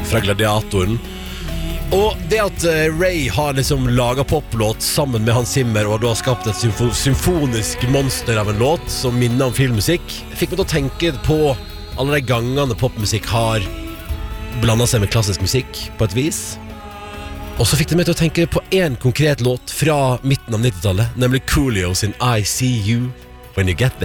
fra Gladiatoren. Og det at Ray har liksom laget poplåt sammen med Hans Zimmer og da har skapt et symfonisk monster av en låt som minner om filmmusikk, fikk meg til å tenke på alle de gangene popmusikk har blandet seg med klassisk musikk på et vis. Og så fikk det meg til å tenke på en konkret låt fra midten av 90-tallet, nemlig Coolio sin I See You When You Get